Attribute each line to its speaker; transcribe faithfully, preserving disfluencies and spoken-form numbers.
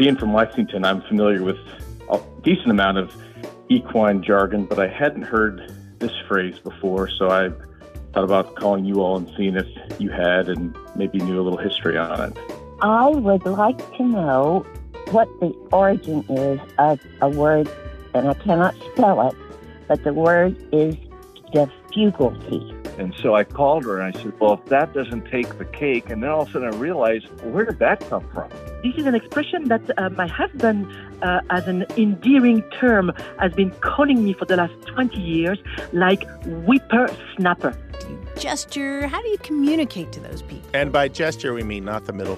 Speaker 1: being from Lexington, I'm familiar with a decent amount of equine jargon, but I hadn't heard this phrase before, so I thought about calling you all and seeing if you had and maybe knew a little history on it.
Speaker 2: I would like to know what the origin is of a word, and I cannot spell it, but the word is defugalty.
Speaker 3: And so I called her and I said, well, if that doesn't take the cake, and then all of a sudden I realized, well, where did that come from?
Speaker 4: This is an expression that uh, my husband, uh, as an endearing term, has been calling me for the last twenty years, like whippersnapper.
Speaker 5: Do you gesture? How do you communicate to those people?
Speaker 6: And by gesture, we mean not the middle